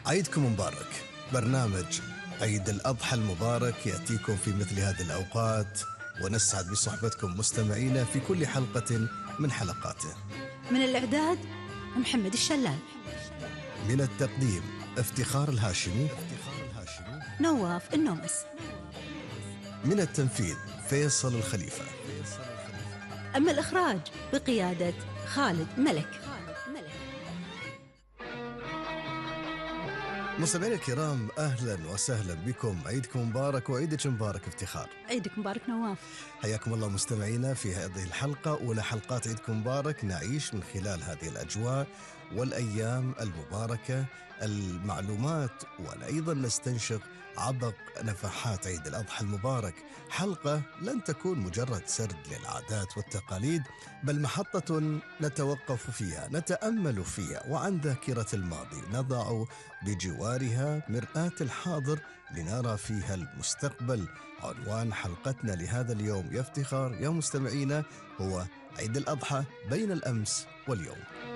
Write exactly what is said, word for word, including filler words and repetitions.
عيدكم مبارك. برنامج عيد الأضحى المبارك يأتيكم في مثل هذه الأوقات، ونسعد بصحبتكم مستمعينا في كل حلقة من حلقاته. من الإعداد محمد الشلال، من التقديم افتخار الهاشمي، نواف النومس، من التنفيذ فيصل الخليفة. أما الإخراج بقيادة خالد ملك. مستمعينا الكرام، أهلا وسهلا بكم. عيدكم مبارك وعيدك مبارك افتخار. عيدك مبارك نواف. حياكم الله مستمعينا في هذه الحلقة، أولى حلقات عيدكم مبارك. نعيش من خلال هذه الأجواء والأيام المباركة المعلومات، وأيضا نستنشق عبق نفحات عيد الأضحى المبارك. حلقة لن تكون مجرد سرد للعادات والتقاليد، بل محطة نتوقف فيها، نتأمل فيها، وعن ذاكرة الماضي نضع بجوارها مرآة الحاضر لنرى فيها المستقبل. عنوان حلقتنا لهذا اليوم يا افتخار يا مستمعينا هو عيد الأضحى بين الأمس واليوم.